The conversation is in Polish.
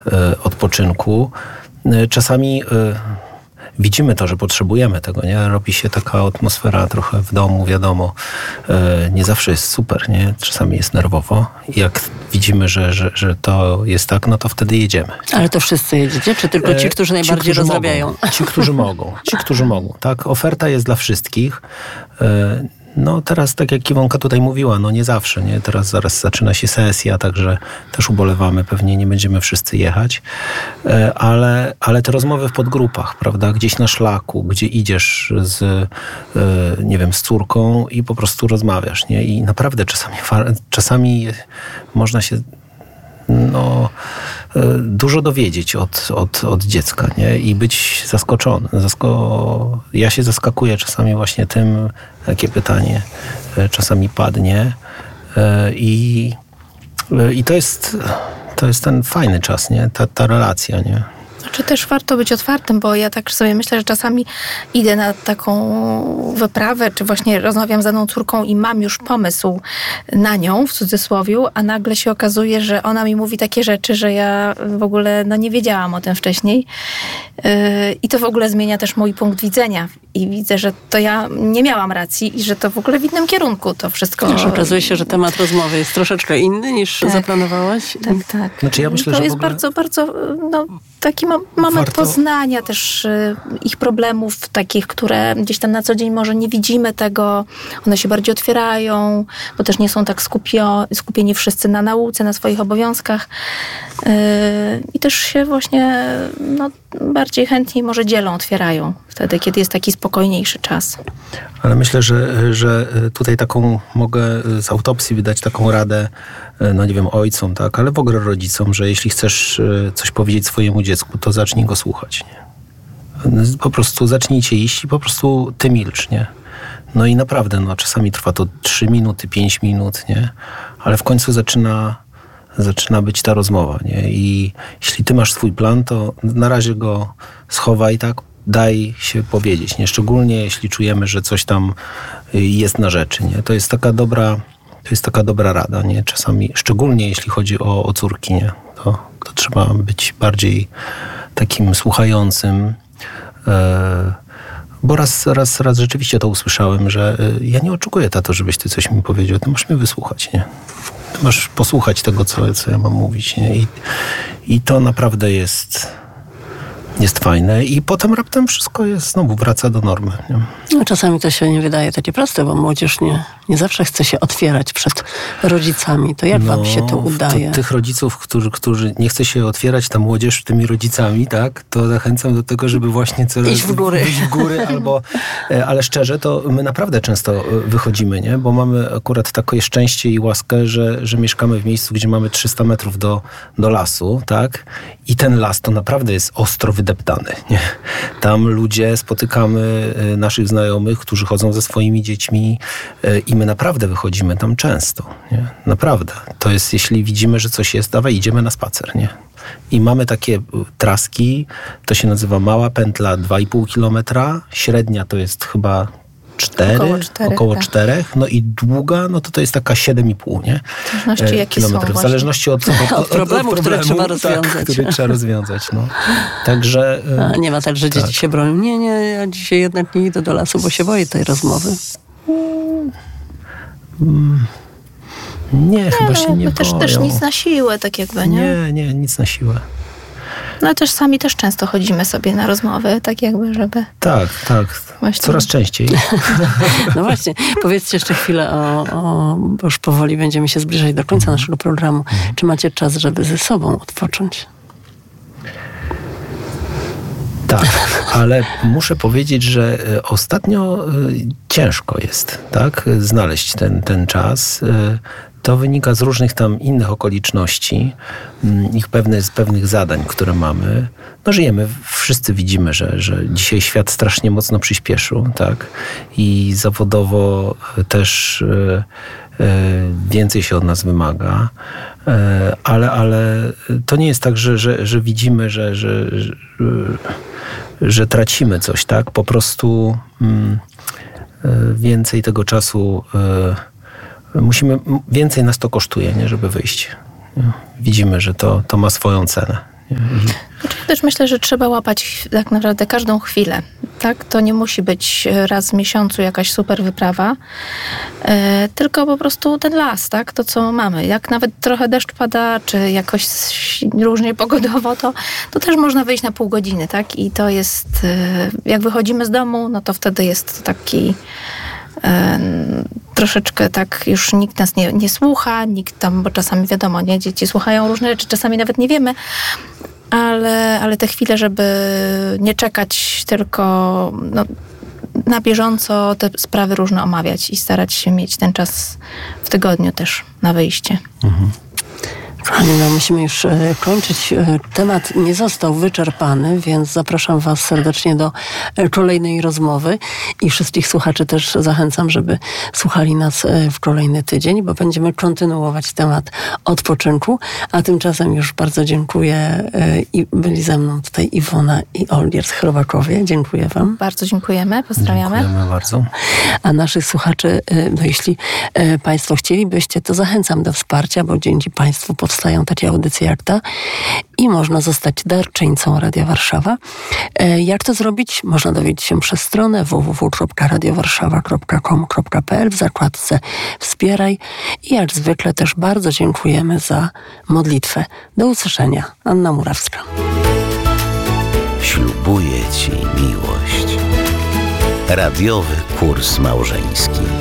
odpoczynku. Czasami widzimy to, że potrzebujemy tego, nie? Robi się taka atmosfera trochę w domu, wiadomo. Nie zawsze jest super, nie? Czasami jest nerwowo. I jak widzimy, że to jest tak, no to wtedy jedziemy. Ale to wszyscy jedziecie? Czy tylko ci, którzy najbardziej rozrabiają? Ci, którzy mogą. Tak, oferta jest dla wszystkich. No teraz, tak jak Iwonka tutaj mówiła, no nie zawsze, nie? Teraz zaraz zaczyna się sesja, także też ubolewamy, pewnie nie będziemy wszyscy jechać, ale te rozmowy w podgrupach, prawda, gdzieś na szlaku, gdzie idziesz nie wiem, z córką i po prostu rozmawiasz, nie? I naprawdę czasami można się dużo dowiedzieć od dziecka, nie? I być zaskoczony. Ja się zaskakuję czasami właśnie tym, jakie pytanie czasami padnie. I to jest ten fajny czas, nie? Ta relacja, nie? Czy też warto być otwartym, bo ja tak sobie myślę, że czasami idę na taką wyprawę, czy właśnie rozmawiam z daną córką i mam już pomysł na nią, w cudzysłowiu, a nagle się okazuje, że ona mi mówi takie rzeczy, że ja w ogóle nie wiedziałam o tym wcześniej. I to w ogóle zmienia też mój punkt widzenia. I widzę, że to ja nie miałam racji i że to w ogóle w innym kierunku to wszystko... Też okazuje się, że temat rozmowy jest troszeczkę inny niż zaplanowałaś. Tak. Znaczy ja myślę, to jest w ogóle... bardzo taki moment poznania też ich problemów takich, które gdzieś tam na co dzień może nie widzimy tego. One się bardziej otwierają, bo też nie są tak skupieni wszyscy na nauce, na swoich obowiązkach. I też się właśnie bardziej chętniej może dzielą, otwierają wtedy, kiedy jest taki spokojniejszy czas. Ale myślę, że tutaj taką mogę z autopsji wydać taką radę, nie wiem, ojcom, tak, ale w ogóle rodzicom, że jeśli chcesz coś powiedzieć swojemu dziecku, to zacznij go słuchać, nie? Po prostu zacznijcie iść i po prostu ty milcz, nie? No i naprawdę, czasami trwa to 3 minuty, 5 minut, nie? Ale w końcu zaczyna być ta rozmowa, nie? I jeśli ty masz swój plan, to na razie go schowaj, tak? Daj się powiedzieć, nie? Szczególnie jeśli czujemy, że coś tam jest na rzeczy, nie? To jest taka dobra rada, nie? Czasami, szczególnie jeśli chodzi o córki, nie? To trzeba być bardziej takim słuchającym. Bo raz rzeczywiście to usłyszałem, że ja nie oczekuję, tato, żebyś ty coś mi powiedział, ty masz mnie wysłuchać, nie? Ty masz posłuchać tego, co ja mam mówić, nie? I to naprawdę jest fajne i potem raptem wszystko znowu wraca do normy. Nie? No, czasami to się nie wydaje takie proste, bo młodzież nie zawsze chce się otwierać przed rodzicami. To jak wam się to udaje? Tych rodziców, którzy nie chce się otwierać, ta młodzież tymi rodzicami, tak, to zachęcam do tego, żeby właśnie iść w góry ale szczerze, to my naprawdę często wychodzimy, nie? Bo mamy akurat takie szczęście i łaskę, że mieszkamy w miejscu, gdzie mamy 300 metrów do lasu, tak? I ten las to naprawdę jest ostro wydeptany, nie? Tam ludzie, spotykamy naszych znajomych, którzy chodzą ze swoimi dziećmi i my naprawdę wychodzimy tam często, nie? Naprawdę. To jest, jeśli widzimy, że coś jest, dawaj, idziemy na spacer, nie? I mamy takie traski, to się nazywa mała pętla 2,5 kilometra, średnia to jest chyba około 4, no i długa, to jest taka 7,5, nie? W zależności jakie kilometrów. W zależności od problemu, który trzeba rozwiązać. Tak, który trzeba rozwiązać, no. Także... A nie ma tak, że dzieci się bronią. Nie, ja dzisiaj jednak nie idę do lasu, bo się boję tej rozmowy. Nie, chyba się nie boją. Też nic na siłę, tak jakby, nie? Nie, nic na siłę. No też sami też często chodzimy sobie na rozmowy, tak jakby, żeby... Tak. Właśnie. Coraz częściej. No właśnie, powiedzcie jeszcze chwilę bo już powoli będziemy się zbliżać do końca naszego programu. Czy macie czas, żeby ze sobą odpocząć? Tak, ale muszę powiedzieć, że ostatnio ciężko jest, tak, znaleźć ten czas. To wynika z różnych tam innych okoliczności, z pewnych zadań, które mamy. Żyjemy, wszyscy widzimy, że dzisiaj świat strasznie mocno przyspieszył, tak? I zawodowo też więcej się od nas wymaga, ale to nie jest tak, że widzimy, że tracimy coś, tak? Po prostu więcej tego czasu więcej nas to kosztuje, nie, żeby wyjść. Widzimy, że to ma swoją cenę. Też myślę, że trzeba łapać tak naprawdę każdą chwilę. Tak? To nie musi być raz w miesiącu jakaś super wyprawa, tylko po prostu ten las, tak? To co mamy. Jak nawet trochę deszcz pada, czy jakoś różnie pogodowo, to też można wyjść na pół godziny, tak? I to jest, jak wychodzimy z domu, no to wtedy jest to taki troszeczkę tak, już nikt nas nie słucha, nikt tam, bo czasami wiadomo, nie, dzieci słuchają różne rzeczy, czasami nawet nie wiemy, ale te chwile, żeby nie czekać, tylko na bieżąco te sprawy różne omawiać i starać się mieć ten czas w tygodniu też na wyjście. Kochani, musimy już kończyć. Temat nie został wyczerpany, więc zapraszam Was serdecznie do kolejnej rozmowy i wszystkich słuchaczy też zachęcam, żeby słuchali nas w kolejny tydzień, bo będziemy kontynuować temat odpoczynku, a tymczasem już bardzo dziękuję i byli ze mną tutaj Iwona i Olgierd-Chrobakowie. Dziękuję Wam. Bardzo dziękujemy, pozdrawiamy. Dziękujemy bardzo. A naszych słuchaczy, jeśli Państwo chcielibyście, to zachęcam do wsparcia, bo dzięki Państwu powstają takie audycje jak ta i można zostać darczyńcą Radia Warszawa. Jak to zrobić? Można dowiedzieć się przez stronę www.radiowarszawa.com.pl w zakładce Wspieraj i jak zwykle też bardzo dziękujemy za modlitwę. Do usłyszenia. Anna Murawska. Ślubuję Ci miłość. Radiowy kurs małżeński.